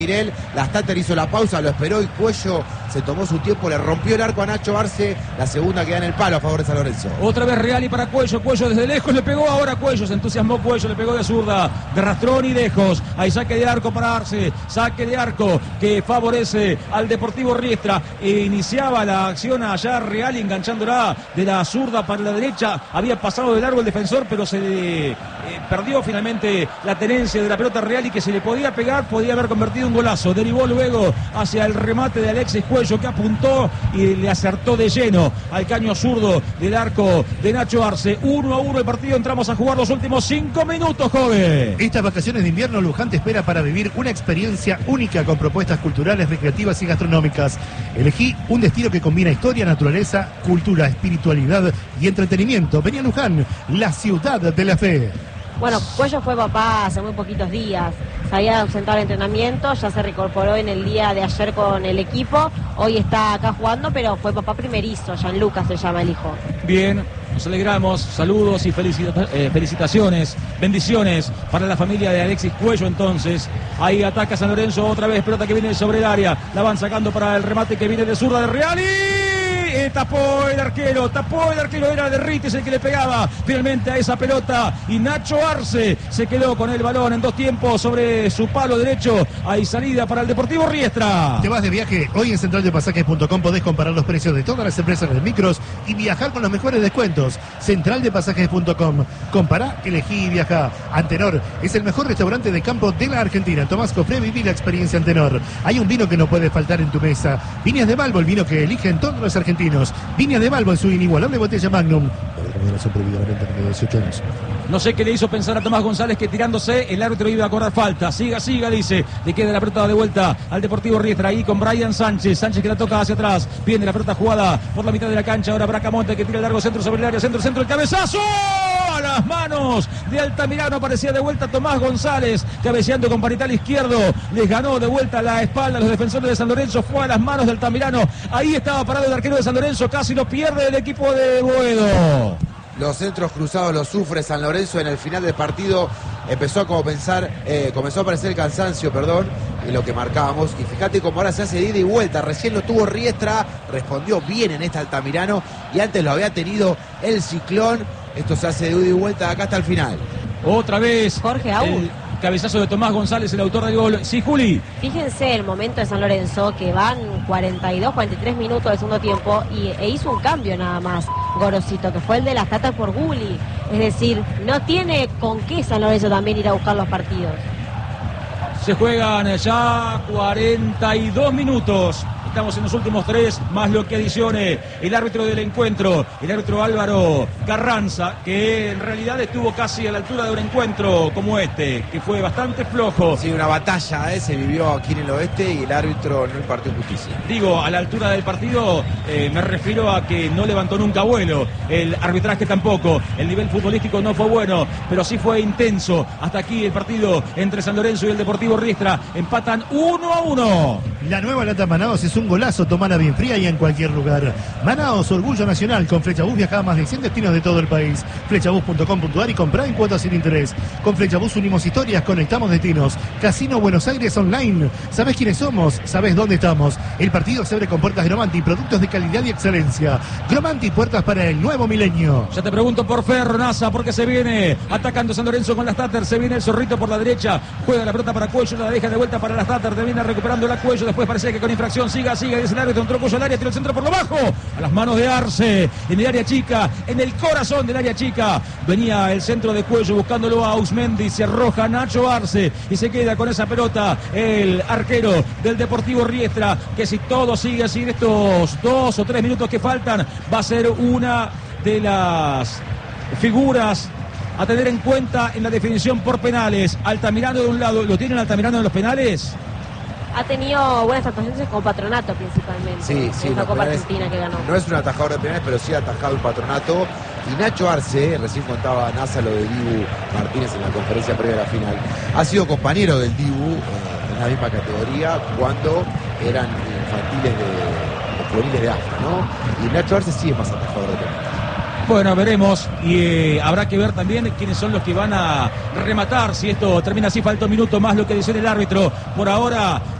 Mirel, la Stater hizo la pausa, lo esperó y Cuello se tomó su tiempo, le rompió el arco a Nacho Arce, la segunda queda en el palo a favor de San Lorenzo. Otra vez Reali para Cuello, Cuello desde lejos le pegó, ahora Cuello, se entusiasmó Cuello, le pegó de zurda, de rastrón y lejos, hay saque de arco para Arce, saque de arco que favorece al Deportivo Riestra, iniciaba la acción allá Reali enganchándola de la zurda para la derecha, había pasado de largo el defensor, pero se le perdió finalmente la tenencia de la pelota Reali, que se le podía pegar, podía haber convertido un golazo, derivó luego hacia el remate de Alexis Cuello, que apuntó y le acertó de lleno al caño zurdo del arco de Nacho Arce. 1-1 el partido, entramos a jugar los últimos 5 minutos, joven. Estas vacaciones de invierno Luján te espera para vivir una experiencia única con propuestas culturales, recreativas y gastronómicas. Elegí un destino que combina historia, naturaleza, cultura, espiritualidad y entretenimiento. Vení a Luján, la ciudad de la fe. Bueno, Cuello fue papá hace muy poquitos días, se había ausentado el entrenamiento, ya se reincorporó en el día de ayer con el equipo, hoy está acá jugando, pero fue papá primerizo, Gianluca se llama el hijo. Bien, nos alegramos, saludos y felicitaciones, bendiciones para la familia de Alexis Cuello. Entonces, ahí ataca San Lorenzo otra vez, pelota que viene sobre el área, la van sacando para el remate que viene de zurda de Reali. Tapó el arquero, era de Rites el que le pegaba finalmente a esa pelota y Nacho Arce se quedó con el balón en dos tiempos sobre su palo derecho. Hay salida para el Deportivo Riestra. Te vas de viaje, hoy en centraldepasajes.com podés comparar los precios de todas las empresas de micros y viajar con los mejores descuentos. Centraldepasajes.com, compará, elegí y viajá. Antenor es el mejor restaurante de campo de la Argentina. Tomás Cofré, viví la experiencia Antenor. Hay un vino que no puede faltar en tu mesa. Viñas de Balbo, el vino que eligen todos los argentinos. Viñas de Balbo en su inigualable botella Magnum. No sé qué le hizo pensar a Tomás González que tirándose el árbitro iba a cobrar falta. Siga, dice. Le queda la pelota de vuelta al Deportivo Riestra. Ahí con Brian Sánchez. Sánchez que la toca hacia atrás. Viene la pelota jugada por la mitad de la cancha. Ahora Bracamonte que tira el largo centro sobre el área. Centro, el cabezazo. A las manos de Altamirano. Aparecía de vuelta Tomás González. Cabeceando con parital izquierdo. Les ganó de vuelta la espalda a los defensores de San Lorenzo. Fue a las manos de Altamirano. Ahí estaba parado el arquero de San Lorenzo. Casi lo pierde el equipo de Boedo. Los centros cruzados los sufre San Lorenzo en el final del partido. Comenzó a aparecer el cansancio, y lo que marcábamos. Y fíjate cómo ahora se hace de ida y vuelta. Recién lo tuvo Riestra, respondió bien en esta Altamirano. Y antes lo había tenido el Ciclón. Esto se hace de ida y vuelta de acá hasta el final. Otra vez. Jorge Aún. Cabezazo de Tomás González, el autor del gol. Sí, Juli. Fíjense el momento de San Lorenzo, que van 42, 43 minutos del segundo tiempo e hizo un cambio nada más, Gorosito, que fue el de la Stater por Gulli. Es decir, no tiene con qué San Lorenzo también ir a buscar los partidos. Se juegan ya 42 minutos. Estamos en los últimos 3, más lo que adicione el árbitro del encuentro, el árbitro Álvaro Carranza, que en realidad estuvo casi a la altura de un encuentro como este, que fue bastante flojo. Sí, una batalla se vivió aquí en el oeste y el árbitro no impartió justicia. Digo, a la altura del partido me refiero a que no levantó nunca vuelo, el arbitraje tampoco, el nivel futbolístico no fue bueno, pero sí fue intenso. Hasta aquí el partido entre San Lorenzo y el Deportivo Riestra, empatan 1-1. La nueva lata Manaos es un golazo, tomala bien fría y en cualquier lugar. Manaos, orgullo nacional. Con Flechabús viaja a más de 100 destinos de todo el país. Flechabús.com.ar y comprá en cuotas sin interés. Con Flechabús unimos historias, conectamos destinos. Casino Buenos Aires Online. ¿Sabés quiénes somos? ¿Sabés dónde estamos? El partido se abre con puertas Gromanti, productos de calidad y excelencia. Gromanti, puertas para el nuevo milenio. Ya te pregunto por Ferro Nasa, porque se viene atacando San Lorenzo con la Stater. Se viene el Zorrito por la derecha. Juega la pelota para Cuello, la deja de vuelta para la Stater. Termina recuperando la Cuello. Después parece que con infracción siga, dice el árbitro, entró Cuello al área, tiró el centro por lo bajo, a las manos de Arce, en el área chica, en el corazón del área chica, venía el centro de Cuello buscándolo a Ausmendi, se arroja Nacho Arce y se queda con esa pelota el arquero del Deportivo Riestra, que si todo sigue así en estos 2 o 3 minutos que faltan, va a ser una de las figuras a tener en cuenta en la definición por penales. Altamirano de un lado, ¿lo tienen Altamirano en los penales? Ha tenido buenas actuaciones con Patronato principalmente. Sí, en la Copa penales, Argentina que ganó. No es un atajador de penales, pero sí ha atajado el Patronato. Y Nacho Arce, recién contaba NASA lo de Dibu Martínez en la conferencia previa a la final, ha sido compañero del Dibu en la misma categoría cuando eran infantiles o juveniles de AFA, ¿no? Y Nacho Arce sí es más atajador de penales. Bueno, veremos y habrá que ver también quiénes son los que van a rematar. Si esto termina así, falta un minuto más, lo que dice el árbitro. Por ahora